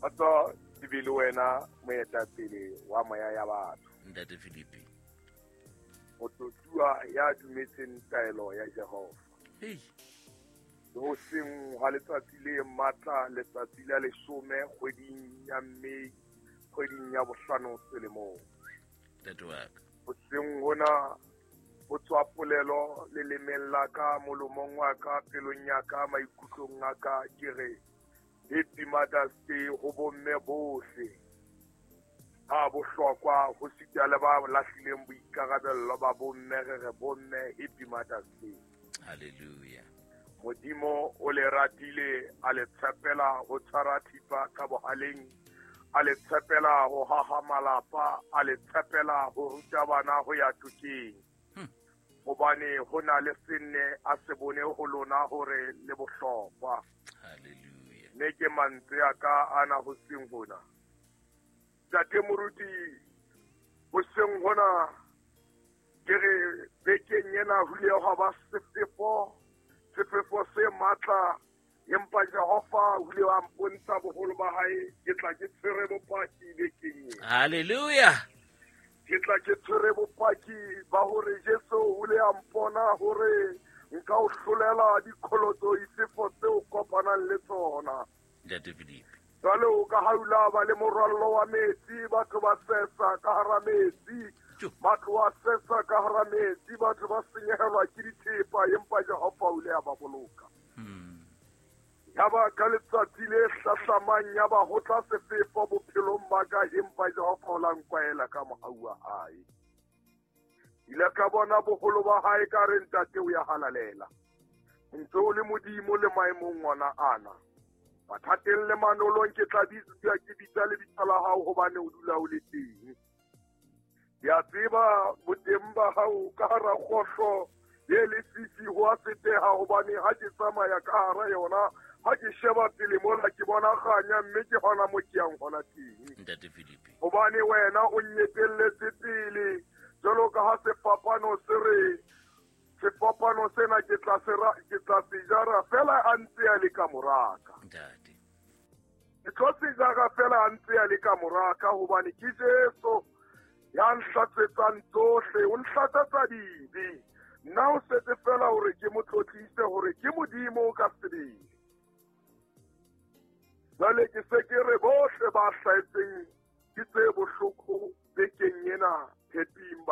Atso dibile wena moetapele wa moya ya batho. Ntate Philippe. Mototua ya dumetseng taelo ya Jehova. Hey. Ho seng ha letsatsi le matla letsatsi la 10 kgweding ya Mei kgweding ya bohlano selemong. Ntate wa ka. Ho seng hona ho tswa polelo le lemella ka molomong wa ka pelong ya ka maikutlong a ka ke re Happy Mother's Day ho bomme bohle. Ha bohlokwa ho sita le ba lahlileng boikarabello ba bomme re bomme Happy Mother's Day. Hallelujah. Modimo o le ratile a le tshepela ho tshwara thipa ka bohaleng, a le tshepela ho haha malapa, a le tshepela ho ruta bana ho ya tukeng. Hobane ho na le senne a se bone ho lona hore le bohlokwa. Hallelujah. Ne ke mantswe ya ka ana ho seng hona. Tate moruti ho seng hona ke re bekeng ena hule ha ba sefefo se matla empa Jehova hule wa mpontsha boholo ba hae ke tla ke tshwere bopaki bekeng ena. Hallelujah. Ke tla ke tshwere bopaki ba hore Jesu hule a mpona hore nka o hlolela dikholotso isefo tseo kopanang le tsona. Ntate Philippe. Jwale o ka haula ba le morwallo wa metsi batho ba sesa ka hara metsi, batho ba sesa ka hara metsi, batho ba senyehelwa ke dithepa empa Jehova o ile a ba boloka. Yaba ka letsatsi le hlahlamang yaba ho tla sefefo bophelong ba ka empa Jehova o la nkwaela ka mohau wa hae. Ile ka bona boholo ba hae ka re ntate o ya halalela. Ntse o le modimo le maemong ona ana. Mathateng le manolong ke tla ke bitsa le bitala hao hobane o dula o le teng. Ya tseba boteng ba hao ka hara kgohlo le lefifi ho a feteha hobane ha ke tsamaya ka hara yona ha ke sheba pele mona ke bona kganya mme ke hona mo ke yang hona teng. Ntate Philippe. Hobane wena o nyetelletse pele jwalo ka ha sefapano se re sefapano sena ke tla se jara fela a ntse a le ka moraka. Ntate. Ke tlo se jara fela a ntse a le ka moraka hobane ke Jesu ya nhlatsetsang tsohle, o nhlatsatsa dibe. Nna o setse fela hore ke mo tlotlise hore ke modimo ka sebele. Jwale ke se ke re bohle ba hlahetseng ke tse bohloko bekeng ena Happy